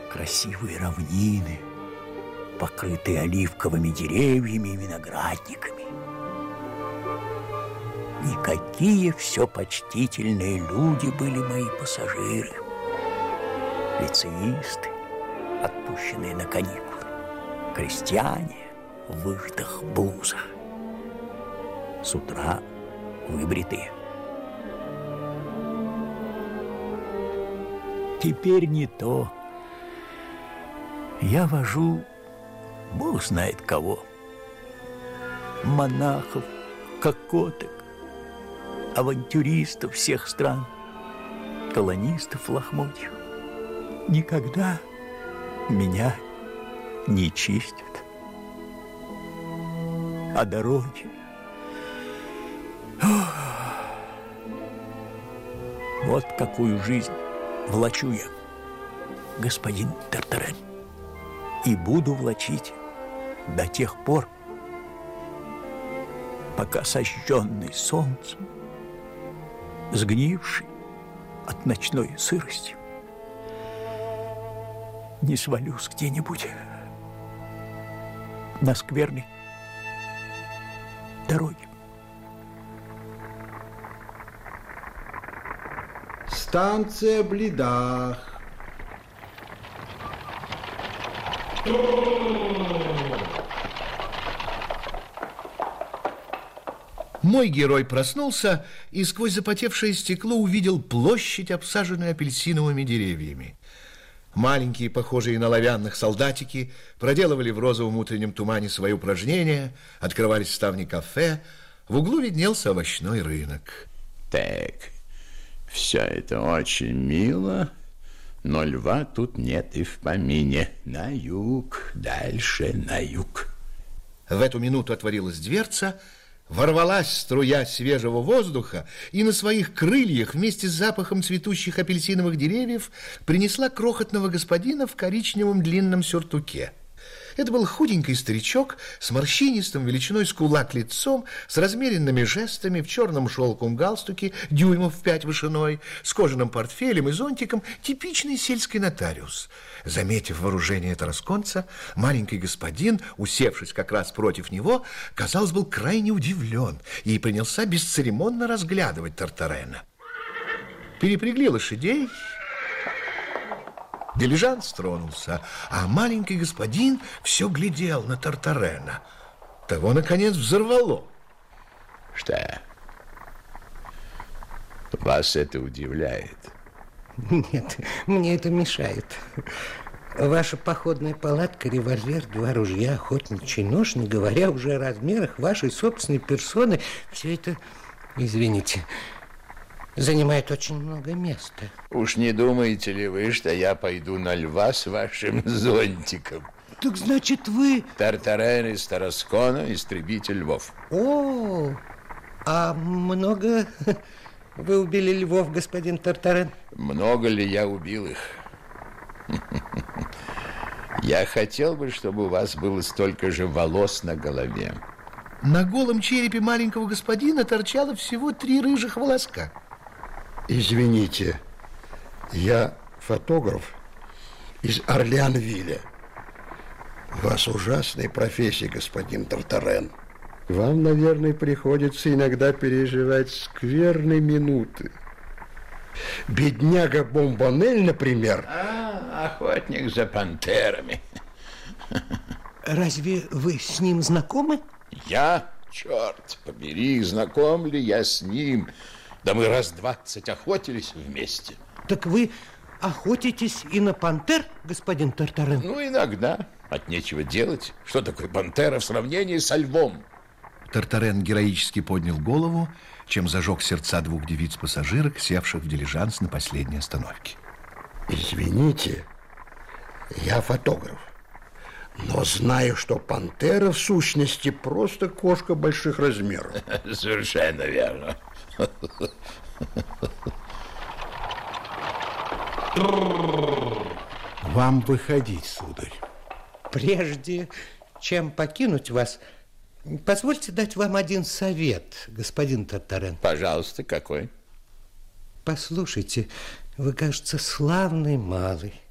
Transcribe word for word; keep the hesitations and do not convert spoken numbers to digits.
Красивые равнины, покрытые оливковыми деревьями и виноградниками. И какие все почтительные люди были мои пассажиры. Лицеисты, отпущенные на каникулы, крестьяне в вышитых блузах, с утра выбритые. Теперь не то. Я вожу, Бог знает кого. Монахов, кокоток, авантюристов всех стран, колонистов лохмотьев. Никогда меня не чистят. А дороги... Ох, вот какую жизнь влачу я, господин Тартарен. И буду влачить до тех пор, пока сожженный солнцем, сгнивший от ночной сырости, не свалюсь где-нибудь на скверной дороге. Станция Блидах. Мой герой проснулся и сквозь запотевшее стекло увидел площадь, обсаженную апельсиновыми деревьями. Маленькие, похожие на оловянных солдатики, проделывали в розовом утреннем тумане свои упражнения, открывались ставни кафе, в углу виднелся овощной рынок. Так, все это очень мило, но льва тут нет и в помине. На юг, дальше на юг. В эту минуту отворилась дверца, ворвалась струя свежего воздуха и на своих крыльях вместе с запахом цветущих апельсиновых деревьев принесла крохотного господина в коричневом длинном сюртуке. Это был худенький старичок с морщинистым величиной с кулак лицом, с размеренными жестами, в черном шелковом галстуке, дюймов в пять вышиной, с кожаным портфелем и зонтиком, типичный сельский нотариус. Заметив вооружение тарасконца, маленький господин, усевшись как раз против него, казалось, был крайне удивлен и принялся бесцеремонно разглядывать Тартарена. Перепрягли лошадей, дилижанс тронулся, а маленький господин все глядел на Тартарена. Того, наконец, взорвало. Что? Вас это удивляет? Нет, мне это мешает. Ваша походная палатка, револьвер, два ружья, охотничий нож, не говоря уже о размерах вашей собственной персоны, все это, извините, занимает очень много места. Уж не думаете ли вы, что я пойду на льва с вашим зонтиком? Так значит, вы... Тартарен из Тараскона, истребитель львов. О, а много вы убили львов, господин Тартарен? Много ли я убил их? Я хотел бы, чтобы у вас было столько же волос на голове. На голом черепе маленького господина торчало всего три рыжих волоска. Извините, я фотограф из Орлеанвилля. У вас ужасная профессия, господин Тартарен. Вам, наверное, приходится иногда переживать скверные минуты. Бедняга Бомбонель, например. А, охотник за пантерами. Разве вы с ним знакомы? Я? Черт побери, знаком ли я с ним? Да мы раз двадцать охотились вместе. Так вы охотитесь и на пантер, господин Тартарен? Ну, иногда. От нечего делать. Что такое пантера в сравнении со львом? Тартарен героически поднял голову, чем зажег сердца двух девиц-пассажирок, севших в дилижанс на последней остановке. Извините, я фотограф, но знаю, что пантера в сущности просто кошка больших размеров. Совершенно верно. Вам выходить, сударь. Прежде чем покинуть вас, позвольте дать вам один совет, господин Тартарен. Пожалуйста, какой? Послушайте, вы, кажется, славный малый.